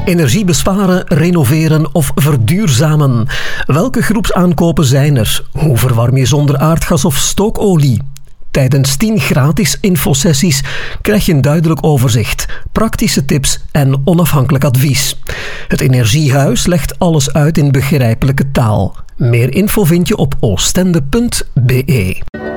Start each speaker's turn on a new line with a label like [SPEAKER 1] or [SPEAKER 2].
[SPEAKER 1] Energie besparen, renoveren of verduurzamen. Welke groepsaankopen zijn er? Hoe verwarm je zonder aardgas of stookolie? Tijdens 10 gratis infosessies krijg je een duidelijk overzicht, praktische tips en onafhankelijk advies. Het Energiehuis legt alles uit in begrijpelijke taal. Meer info vind je op oostende.be.